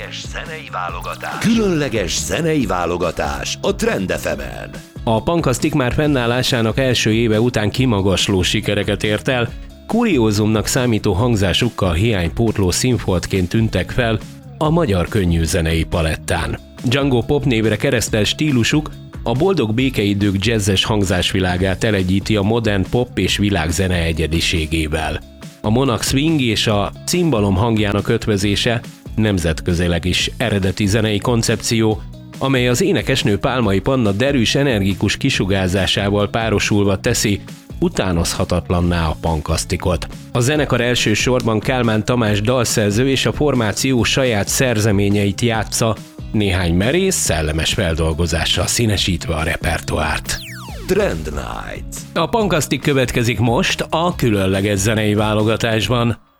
Zenei válogatás. Különleges zenei válogatás a Trend FM-en. A Punkasztik már fennállásának első éve után kimagasló sikereket ért el, kuriózumnak számító hangzásukkal hiánypótló színfoltként tűntek fel a magyar könnyűzenei palettán. Django Pop névre keresztelt stílusuk a boldog békeidők jazzes hangzásvilágát elegyíti a modern pop és világzene egyediségével. A Monarch Swing és a cimbalom hangjának ötvözése nemzetközileg is eredeti zenei koncepció, amely az énekesnő Pálmai Panna derűs, energikus kisugárzásával párosulva teszi utánozhatatlanná a punkasztikot. A zenekar elsősorban Kálmán Tamás dalszerző és a formáció saját szerzeményeit játsza, néhány merész, szellemes feldolgozással színesítve a repertoárt. Trend Night. A Punkasztik következik most a különleges zenei válogatásban.